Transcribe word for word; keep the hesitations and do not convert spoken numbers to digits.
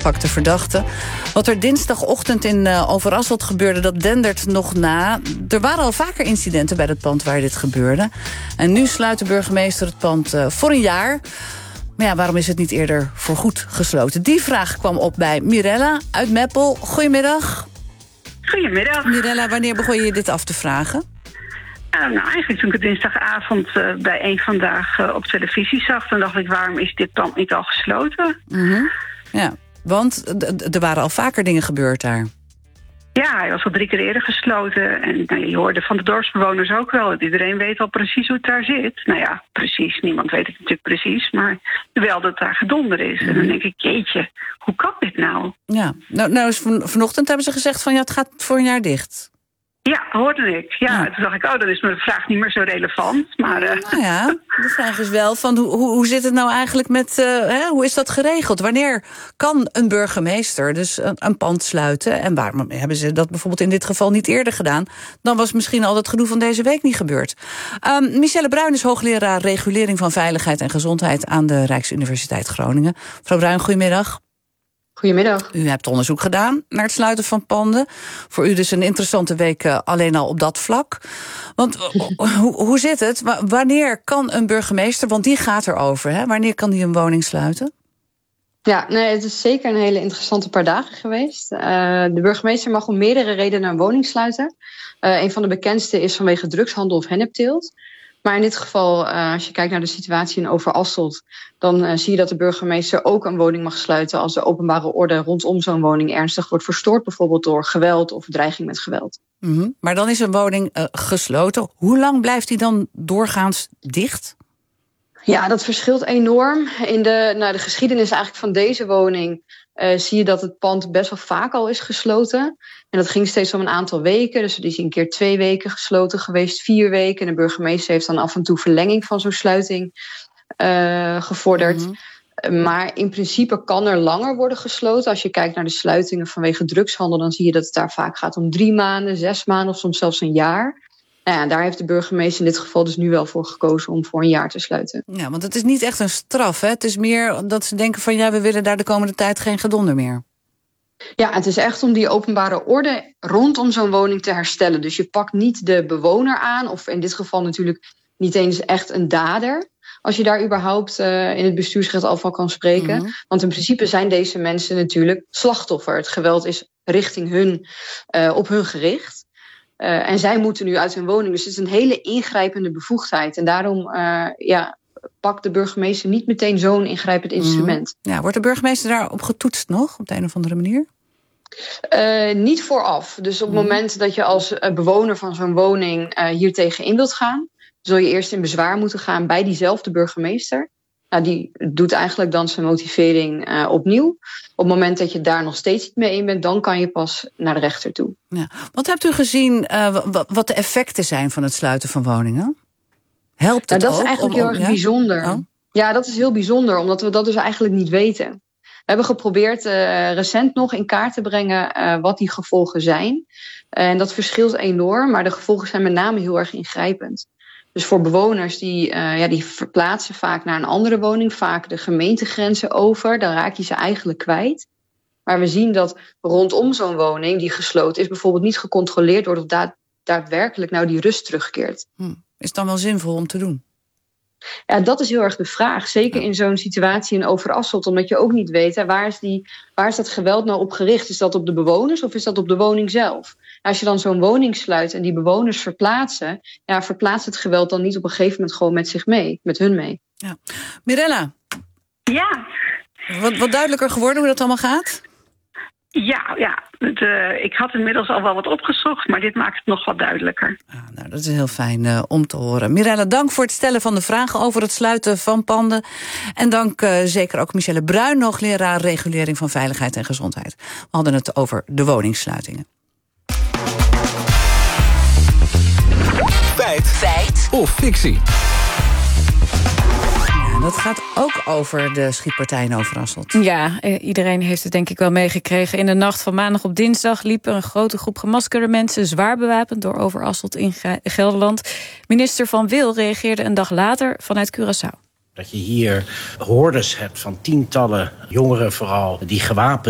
opgepakte verdachten. Wat er dinsdagochtend in uh, Overasselt gebeurde, dat dendert nog na. Er waren al vaker incidenten bij het pand waar dit gebeurde. En nu sluit de burgemeester het pand uh, voor een jaar. Maar ja, waarom is het niet eerder voorgoed gesloten? Die vraag kwam op bij Mirella uit Meppel. Goedemiddag. Goedemiddag. Mirella, wanneer begon je dit af te vragen? Uh, nou, eigenlijk toen ik het dinsdagavond uh, bij een vandaag uh, op televisie zag, dan dacht ik, waarom is dit pand niet al gesloten? Mm-hmm. Ja, want d- er waren al vaker dingen gebeurd daar. Ja, hij was al drie keer eerder gesloten. En nou, je hoorde van de dorpsbewoners ook wel dat iedereen weet al precies hoe het daar zit. Nou ja, precies. Niemand weet het natuurlijk precies. Maar wel dat het daar gedonder is. Mm-hmm. En dan denk ik, jeetje, hoe kan dit nou? Ja, nou, nou is van, vanochtend hebben ze gezegd van ja, het gaat voor een jaar dicht. Ja, hoorde ik. Ja, ja. Toen dacht ik, oh, dan is mijn vraag niet meer zo relevant. Maar, uh... nou ja, de vraag is wel van hoe, hoe, hoe zit het nou eigenlijk met, uh, hè, hoe is dat geregeld? Wanneer kan een burgemeester dus een, een pand sluiten? En waarom hebben ze dat bijvoorbeeld in dit geval niet eerder gedaan? Dan was misschien al dat gedoe van deze week niet gebeurd. Um, Michelle Bruin is hoogleraar regulering van veiligheid en gezondheid aan de Rijksuniversiteit Groningen. Mevrouw Bruin, goedemiddag. Goedemiddag. U hebt onderzoek gedaan naar het sluiten van panden. Voor u dus een interessante week uh, alleen al op dat vlak. Want uh, hoe, hoe zit het? W- wanneer kan een burgemeester, want die gaat erover, hè? Wanneer kan die een woning sluiten? Ja, nee, het is zeker een hele interessante paar dagen geweest. Uh, de burgemeester mag om meerdere redenen een woning sluiten. Uh, een van de bekendste is vanwege drugshandel of hennepteelt. Maar in dit geval, uh, als je kijkt naar de situatie in Overasselt, dan uh, zie je dat de burgemeester ook een woning mag sluiten als de openbare orde rondom zo'n woning ernstig wordt verstoord, bijvoorbeeld door geweld of dreiging met geweld. Mm-hmm. Maar dan is een woning uh, gesloten. Hoe lang blijft die dan doorgaans dicht? Ja, dat verschilt enorm. In de, nou, de geschiedenis eigenlijk van deze woning uh, zie je dat het pand best wel vaak al is gesloten. En dat ging steeds om een aantal weken. Dus die is een keer twee weken gesloten geweest, vier weken. En de burgemeester heeft dan af en toe verlenging van zo'n sluiting uh, gevorderd. Mm-hmm. Maar in principe kan er langer worden gesloten. Als je kijkt naar de sluitingen vanwege drugshandel, dan zie je dat het daar vaak gaat om drie maanden, zes maanden of soms zelfs een jaar. Nou ja, daar heeft de burgemeester in dit geval dus nu wel voor gekozen om voor een jaar te sluiten. Ja, want het is niet echt een straf, hè? Het is meer dat ze denken van ja, we willen daar de komende tijd geen gedonder meer. Ja, het is echt om die openbare orde rondom zo'n woning te herstellen. Dus je pakt niet de bewoner aan, of in dit geval natuurlijk niet eens echt een dader, als je daar überhaupt uh, in het bestuursrecht al van kan spreken. Mm-hmm. Want in principe zijn deze mensen natuurlijk slachtoffer. Het geweld is richting hun, uh, op hun gericht. Uh, en zij moeten nu uit hun woning. Dus het is een hele ingrijpende bevoegdheid. En daarom uh, ja, pakt de burgemeester niet meteen zo'n ingrijpend instrument. Mm. Ja, wordt de burgemeester daarop getoetst nog, op de een of andere manier? Uh, niet vooraf. Dus op het mm. moment dat je als uh, bewoner van zo'n woning uh, hier tegenin wilt gaan, zul je eerst in bezwaar moeten gaan bij diezelfde burgemeester. Nou, die doet eigenlijk dan zijn motivering uh, opnieuw. Op het moment dat je daar nog steeds niet mee in bent, dan kan je pas naar de rechter toe. Ja. Wat hebt u gezien, uh, w- wat de effecten zijn van het sluiten van woningen? Helpt het nou, dat ook? is eigenlijk om, heel erg ja? bijzonder. Oh. Ja, dat is heel bijzonder, omdat we dat dus eigenlijk niet weten. We hebben geprobeerd uh, recent nog in kaart te brengen uh, wat die gevolgen zijn. Uh, en dat verschilt enorm, maar de gevolgen zijn met name heel erg ingrijpend. Dus voor bewoners die, uh, ja, die verplaatsen vaak naar een andere woning, vaak de gemeentegrenzen over. Dan raak je ze eigenlijk kwijt. Maar we zien dat rondom zo'n woning die gesloten is, bijvoorbeeld niet gecontroleerd wordt of da- daadwerkelijk nou die rust terugkeert. Hm. Is het dan wel zinvol om te doen? Ja, dat is heel erg de vraag. Zeker in zo'n situatie in Overasselt, omdat je ook niet weet, hè, waar, is die, waar is dat geweld nou op gericht? Is dat op de bewoners of is dat op de woning zelf? Als je dan zo'n woning sluit en die bewoners verplaatsen, ja, verplaatst het geweld dan niet op een gegeven moment gewoon met zich mee, met hun mee. Ja. Mirella? Ja. Wat, wat duidelijker geworden hoe dat allemaal gaat? Ja, ja. Het, uh, ik had inmiddels al wel wat opgezocht, maar dit maakt het nog wat duidelijker. Ah, nou, dat is heel fijn uh, om te horen. Mirella, dank voor het stellen van de vragen over het sluiten van panden. En dank uh, zeker ook Michelle Bruin, hoogleraar regulering van veiligheid en gezondheid. We hadden het over de woningsluitingen. Feit. Feit. Of fictie. Dat gaat ook over de schietpartij in Overasselt. Ja, iedereen heeft het denk ik wel meegekregen. In de nacht van maandag op dinsdag liep er een grote groep gemaskerde mensen zwaar bewapend door Overasselt in Gelderland. Minister Van Wil reageerde een dag later vanuit Curaçao. Dat je hier hordes hebt van tientallen jongeren vooral die gewapend